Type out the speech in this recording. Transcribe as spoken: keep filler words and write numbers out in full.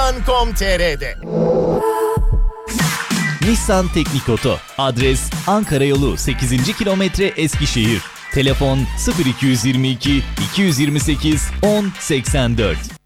nissan nokta com nokta tr'de. Nissan Teknik Oto. Adres Ankara Yolu sekizinci kilometre Eskişehir. Telefon sıfır iki yüz yirmi iki iki yüz yirmi sekiz on seksen dört.